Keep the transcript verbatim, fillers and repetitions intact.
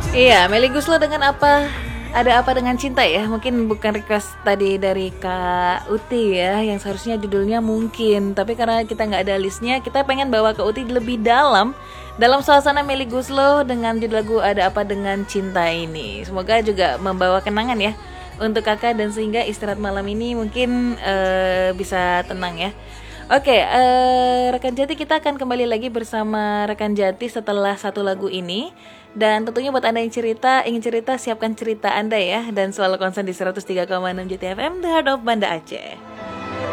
Iya, Melly Goeslaw dengan apa? Ada apa dengan cinta ya? Mungkin bukan request tadi dari Kak Uti ya, yang seharusnya judulnya mungkin. Tapi karena kita nggak ada listnya, kita pengen bawa Kak Uti lebih dalam dalam suasana Melly Goeslaw dengan judul lagu Ada Apa Dengan Cinta ini. Semoga juga membawa kenangan ya untuk kakak dan sehingga istirahat malam ini mungkin eh, bisa tenang ya. Oke, eh, rekan Jati kita akan kembali lagi bersama rekan Jati setelah satu lagu ini. Dan tentunya buat Anda yang cerita, ingin cerita, siapkan cerita Anda ya. Dan selalu konsen di seratus tiga koma enam J T F M, The Heart of Banda Aceh.